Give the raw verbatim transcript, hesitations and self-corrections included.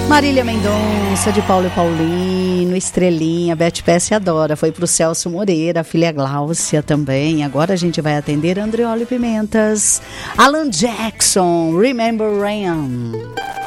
Marília Mendonça, de Paulo e Paulino, Estrelinha, Beth Pesce adora. Foi pro Celso Moreira, a filha Gláucia também. Agora a gente vai atender Andreoli Pimentas. Alan Jackson, Remember Rain.